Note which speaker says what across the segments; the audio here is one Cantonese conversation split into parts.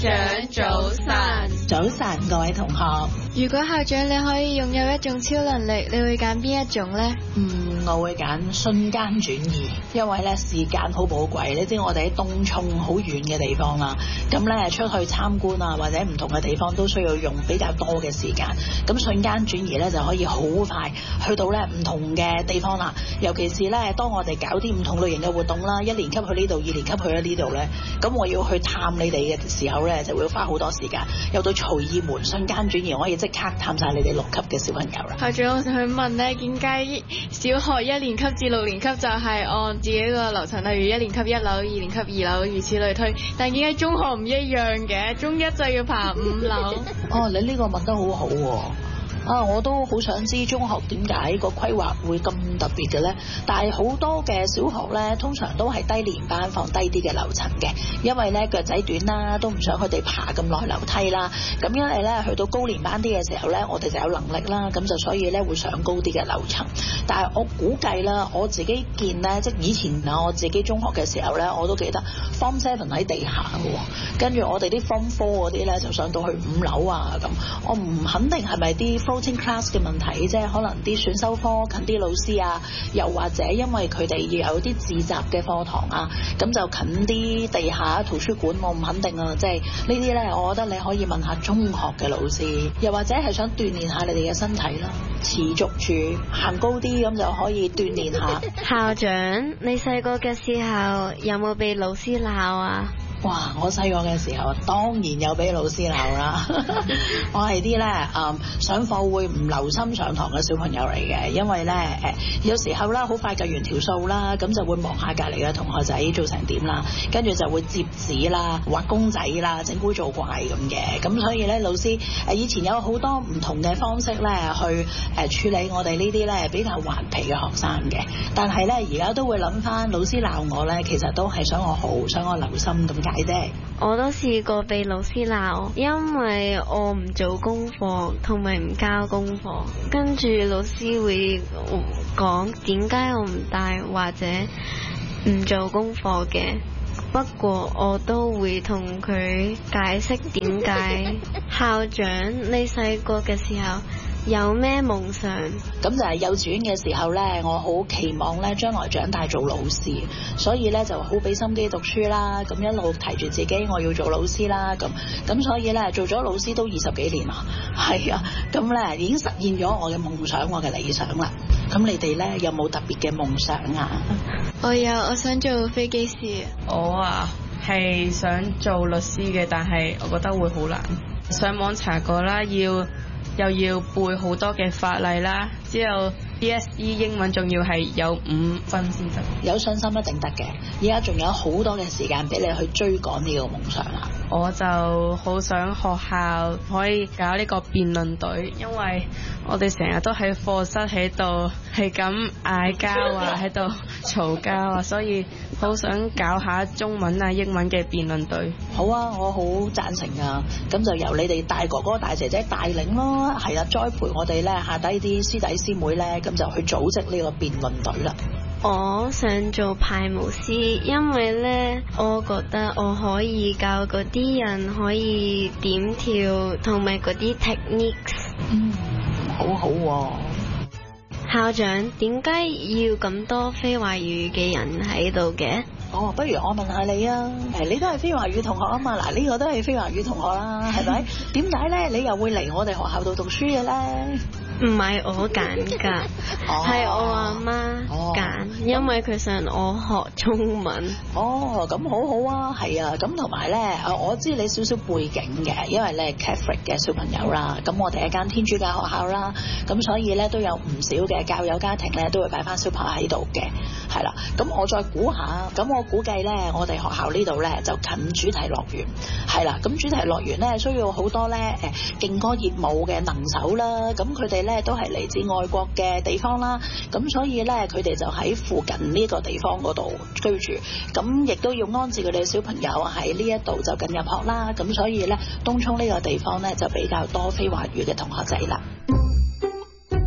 Speaker 1: 長早晨，
Speaker 2: 早晨各位同學。
Speaker 1: 如果校長你可以擁有一種超能力，你會揀邊一種呢？
Speaker 2: 我會揀瞬間轉移，因為咧時間好寶貴。你知我哋喺東涌好遠嘅地方啦，咁咧出去參觀啊或者唔同嘅地方都需要用比較多嘅時間。咁瞬間轉移咧就可以好快去到咧唔同嘅地方啦。尤其是咧當我哋搞啲唔同類型嘅活動啦，一年級去呢度，二年級去咗呢度咧，咁我要去探你哋嘅時候咧就會花好多時間。有到隨意門瞬間轉移，我可以即刻探晒你哋6級嘅小朋友啦。
Speaker 1: 校長，我想問咧，點解小學1年級至6年級就係按自己個流程，例如1年級1樓、2年級2樓，如此類推，但點解中學唔一樣嘅？中一就要爬5樓。
Speaker 2: 你呢個問得好好喎。我都好想知中學點解個規劃會咁特別嘅呢？但係好多嘅小學呢，通常都係低年班放低啲嘅樓層嘅，因為呢腳仔短啦，都唔想佢哋爬咁耐樓梯啦。咁因為呢去到高年班啲嘅時候呢，我哋就有能力啦，咁就所以呢會上高啲嘅樓層。但係我估計啦，我自己見呢，即係以前我自己中學嘅時候呢，我都記得 Form 7喺地下嘅，跟住我哋啲 Form 4嗰啲呢，就上到去5樓啊咁。我唔肯定係咪啲floating class 嘅問題啫，可能啲選修科近啲老師啊，又或者因為佢哋要有啲自習嘅課堂啊，咁就近啲地下圖書館，我唔肯定啊。即係呢啲呢，我覺得你可以問下中學嘅老師，又或者係想鍛鍊下你哋嘅身體啦，持續住行高啲咁就可以鍛鍊下。
Speaker 3: 校長，你細個嘅時候有冇被老師鬧啊？
Speaker 2: 哇！我細個嘅時候當然有俾老師鬧啦。我係啲咧上課會唔留心上堂嘅小朋友嚟嘅，因為咧有時候啦好快計完條數啦，咁就會望下隔離嘅同學仔做成點啦，跟住就會摺紙啦、畫公仔啦、整蠱做怪咁嘅。咁所以咧老師以前有好多唔同嘅方式咧去處理我哋呢啲咧比較頑皮嘅學生嘅。但係咧而家都會諗翻老師鬧我咧，其實都係想我好，想我留心咁解啫。
Speaker 3: 我都試過被老師鬧，因為我唔做功課同埋唔交功課，跟住老師會講點解我唔帶或者唔做功課嘅。不過我都會同佢解釋點解。校長，你細個嘅時候有咩夢想？
Speaker 2: 咁就係幼稚園嘅時候呢，我好期望呢將來長大做老師，所以呢就好俾心機讀書啦，咁一路提住自己我要做老師啦，咁所以呢做咗老師都20幾年啦，係啊，咁呢已經實現咗我嘅夢想，我嘅理想啦。咁你哋呢有冇特別嘅夢想啊？
Speaker 1: 我有，我想做飛機師。
Speaker 4: 我係想做律師嘅，但係我覺得會好難。上網查過啦，又要背好多嘅法例啦，之後 DSE 英文仲要係有5分先得。
Speaker 2: 有信心一定得嘅，而家仲有好多嘅時間俾你去追趕呢個夢想啦。
Speaker 4: 我就好想學校可以搞呢個辯論隊，因為我哋成日都喺課室喺度係咁嗌交啊，喺度嘈交啊，所以好想搞下中文啊、英文嘅辯論隊。
Speaker 2: 好啊，我好贊成啊！咁就由你哋大哥哥、大姐姐帶領咯，係啦，栽培我哋咧下低啲師弟師妹咧，咁就去組織呢個辯論隊啦。
Speaker 3: 我想做排舞師，因為呢，我覺得我可以教嗰啲人可以點跳，同埋嗰啲 techniques。
Speaker 2: 好好喎。
Speaker 3: 校長，點解要咁多非華語嘅人喺度嘅？
Speaker 2: 不如我問下你啊，你都係非華語同學啊嘛，嗱呢個都係非華語同學啦，係咪？點解呢？你又會嚟我哋學校度讀書嘅呢？
Speaker 3: 唔係我揀㗎，係我阿媽揀，因為佢想我學中文。
Speaker 2: 咁好好啊，係啊，咁同埋咧，我知你少少背景嘅，因為你係 Catholic 嘅小朋友啦，咁我哋係間天主教學校啦，咁所以咧都有唔少嘅教友家庭咧都會擺翻小朋友喺度嘅，係啦。咁我再估下，咁我估計咧，我哋學校呢度咧就近主題樂園，係啦。咁主題樂園咧需要好多咧勁歌熱舞嘅能手啦，咁佢哋咧都係嚟自外國嘅地方啦，咁所以咧佢哋就喺附近呢個地方嗰度居住，咁亦都要安置佢哋嘅小朋友喺呢一度就近入學啦，咁所以咧東涌呢個地方咧就比較多非華語嘅同學仔啦。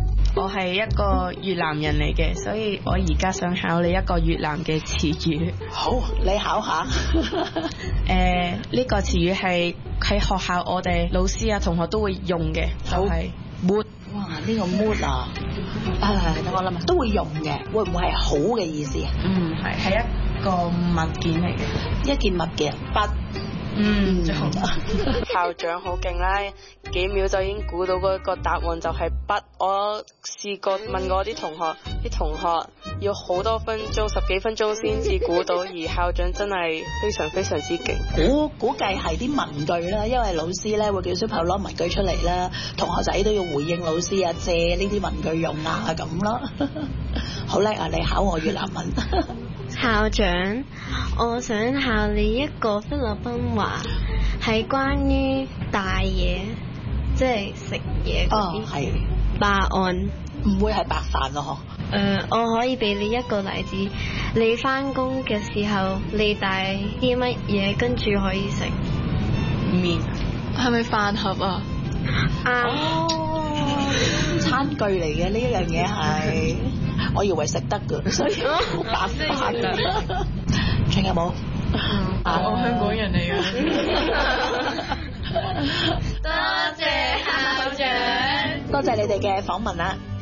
Speaker 4: 我係一個越南人嚟嘅，所以我而家想考你一個越南嘅詞語。
Speaker 2: 好，你考下。
Speaker 4: 呢個詞語係喺學校我哋老師啊同學都會用嘅，就係 mood。
Speaker 2: 哇！呢個 mood 啊，等我諗下，都會用嘅，會唔會係好嘅意思啊？
Speaker 4: 係一個物件嚟嘅，
Speaker 2: 一件物件，筆。
Speaker 5: 校長好勁啦，幾秒就已經估到嗰個答案就係筆。我試過問過啲同學要好多分鐘，10幾分鐘先至估到，而校長真係非常非常之勁。
Speaker 2: 估計係啲文句啦，因為老師咧會叫小朋友攞文句出嚟啦，同學仔都要回應老師啊，借呢啲文句用啊咁咯。好叻啊！你考我越南文。
Speaker 3: 校長，我想考你一個菲律賓話，係關於帶嘢，即係食嘢嗰啲。
Speaker 2: 係。
Speaker 3: 答案
Speaker 2: 唔會係白飯咯嗬？
Speaker 3: 我可以俾你一個例子，你返工嘅時候，你帶啲乜嘢跟住可以食
Speaker 4: 麵？
Speaker 1: 係咪飯盒啊？
Speaker 2: 餐具嚟嘅呢樣嘢係，我以為食得㗎，所以白飯。仲有冇？
Speaker 1: 我香港人嚟嘅。
Speaker 3: 多謝校長，
Speaker 2: 多謝你哋嘅訪問啦。